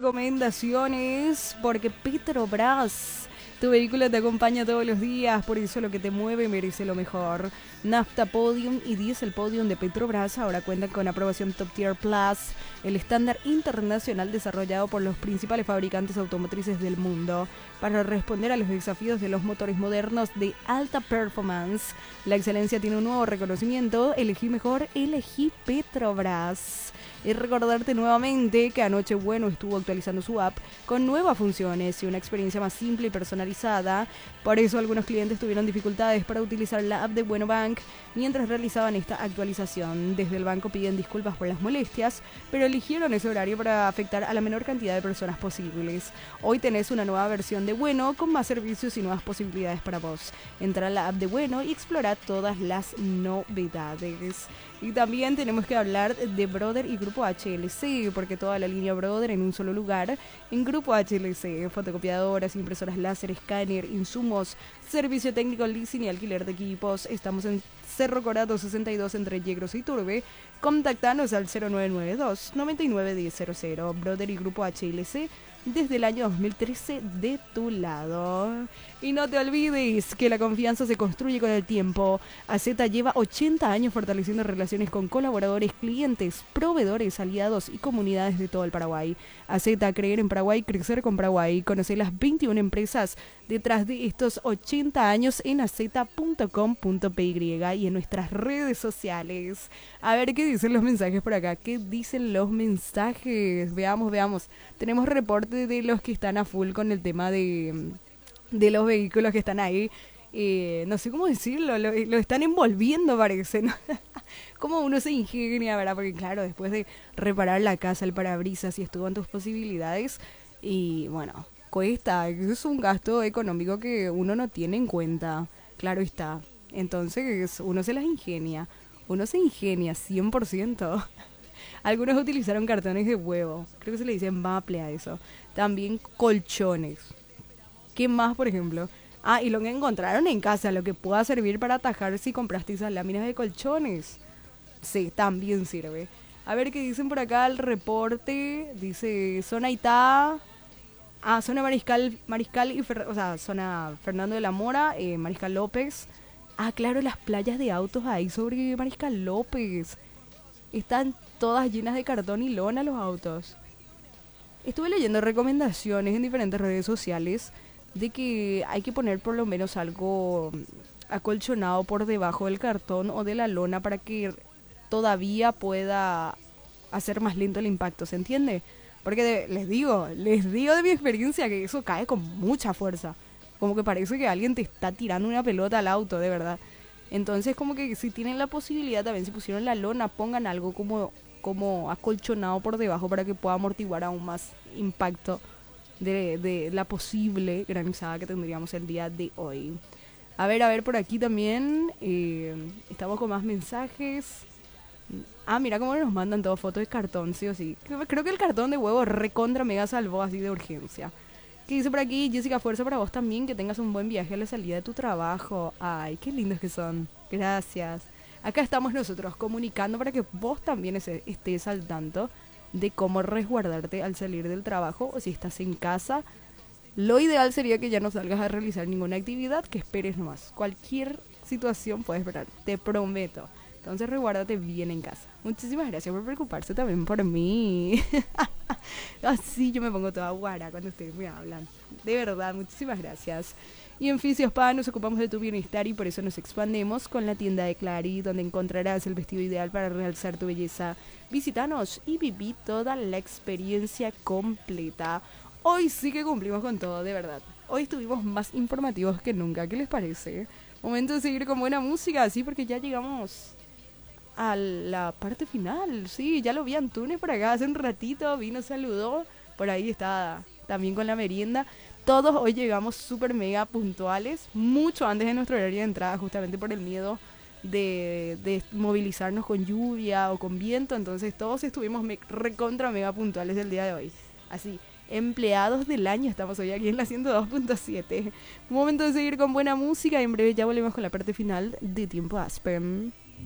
recomendaciones porque Petrobras, tu vehículo te acompaña todos los días, por eso lo que te mueve merece lo mejor. Nafta Podium y Diesel Podium de Petrobras ahora cuentan con aprobación Top Tier Plus, el estándar internacional desarrollado por los principales fabricantes automotrices del mundo para responder a los desafíos de los motores modernos de alta performance. La excelencia tiene un nuevo reconocimiento. Elegí mejor, elegí Petrobras. Y recordarte nuevamente que anoche Bueno estuvo actualizando su app con nuevas funciones y una experiencia más simple y personalizada. Por eso algunos clientes tuvieron dificultades para utilizar la app de Bueno Bank mientras realizaban esta actualización. Desde el banco piden disculpas por las molestias, pero eligieron ese horario para afectar a la menor cantidad de personas posibles. Hoy tenés una nueva versión de Bueno con más servicios y nuevas posibilidades para vos. Entra a la app de Bueno y explora todas las novedades. Y también tenemos que hablar de Brother y Grupo HLC, porque toda la línea Brother en un solo lugar. En Grupo HLC, fotocopiadoras, impresoras láser, escáner, insumos, servicio técnico, leasing y alquiler de equipos. Estamos en Cerro Corado 62 entre Yegros y Turbe. Contactanos al 0992 991000. Brother y Grupo HLC, desde el año 2013 de tu lado. Y no te olvides que la confianza se construye con el tiempo. AZ lleva 80 años fortaleciendo relaciones con colaboradores, clientes, proveedores, aliados y comunidades de todo el Paraguay. AZ, creer en Paraguay, crecer con Paraguay. Conoce las 21 empresas detrás de estos 80 años en az.com.py y en nuestras redes sociales. A ver qué dicen los mensajes por acá. ¿Qué dicen los mensajes? Veamos. Tenemos reporte de los que están a full con el tema de los vehículos que están ahí. No sé cómo decirlo, lo están envolviendo, parece, ¿no? Como uno se ingenia, ¿verdad? Porque claro, después de reparar la casa, el parabrisas, y estuvo en tus posibilidades, y bueno, cuesta, es un gasto económico que uno no tiene en cuenta, claro está. Entonces uno se las ingenia, uno se ingenia 100%. Algunos utilizaron cartones de huevo, creo que se le dice maple a eso. También colchones. ¿Qué más, por ejemplo? Ah, y lo que encontraron en casa, lo que pueda servir para atajar si compraste esas láminas de colchones. Sí, también sirve. A ver qué dicen por acá el reporte. Dice zona Itá. Ah, zona Mariscal y zona Fernando de la Mora, Mariscal López. Ah, claro, las playas de autos ahí sobre Mariscal López. Están todas llenas de cartón y lona los autos. Estuve leyendo recomendaciones en diferentes redes sociales de que hay que poner por lo menos algo acolchonado por debajo del cartón o de la lona para que todavía pueda hacer más lento el impacto, ¿se entiende? Porque les digo de mi experiencia que eso cae con mucha fuerza. Como que parece que alguien te está tirando una pelota al auto, de verdad. Entonces como que si tienen la posibilidad también, si pusieron la lona, pongan algo como acolchonado por debajo para que pueda amortiguar aún más impacto de la posible granizada que tendríamos el día de hoy. A ver, por aquí también estamos con más mensajes. Ah, mira cómo nos mandan todas fotos de cartón, sí o sí. Creo que el cartón de huevo recontra mega salvó así de urgencia. ¿Qué dice por aquí? Jessica, fuerza para vos también, que tengas un buen viaje a la salida de tu trabajo. Ay, qué lindos que son. Gracias. Acá estamos nosotros comunicando para que vos también estés al tanto de cómo resguardarte al salir del trabajo, o si estás en casa. Lo ideal sería que ya no salgas a realizar ninguna actividad, que esperes nomás. Cualquier situación puedes esperar, te prometo. Entonces resguárdate bien en casa. Muchísimas gracias por preocuparse también por mí. Así yo me pongo toda guara cuando ustedes me hablan. De verdad, muchísimas gracias. Y en Fisios Pa nos ocupamos de tu bienestar y por eso nos expandemos con la tienda de Clary, donde encontrarás el vestido ideal para realzar tu belleza. Visítanos y viví toda la experiencia completa. Hoy sí que cumplimos con todo, de verdad. Hoy estuvimos más informativos que nunca. ¿Qué les parece? Momento de seguir con buena música, sí, porque ya llegamos a la parte final. Sí, ya lo vi a Antunes por acá hace un ratito, vino, saludó. Por ahí está también con la merienda. Todos hoy llegamos súper mega puntuales, mucho antes de nuestro horario de entrada, justamente por el miedo de movilizarnos con lluvia o con viento. Entonces todos estuvimos recontra mega puntuales el día de hoy. Así, empleados del año estamos hoy aquí en la 102.7. Momento de seguir con buena música y en breve ya volvemos con la parte final de Tiempo Aspen.